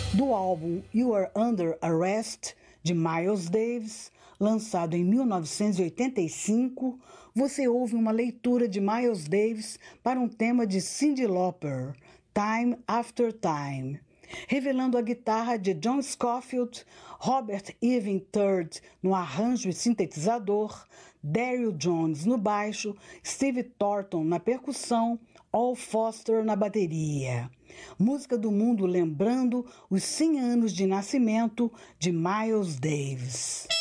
Do álbum You Are Under Arrest, de Miles Davis, lançado em 1985, você ouve uma leitura de Miles Davis para um tema de Cyndi Lauper, Time After Time, revelando a guitarra de John Scofield, Robert Irving III no arranjo e sintetizador, Daryl Jones no baixo, Steve Thornton na percussão, Al Foster na bateria. Música do mundo lembrando os 100 anos de nascimento de Miles Davis.